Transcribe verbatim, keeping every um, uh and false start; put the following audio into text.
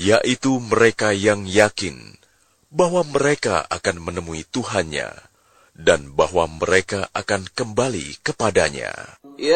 yaitu mereka yang yakin bahwa mereka akan menemui Tuhannya dan bahwa mereka akan kembali kepadanya.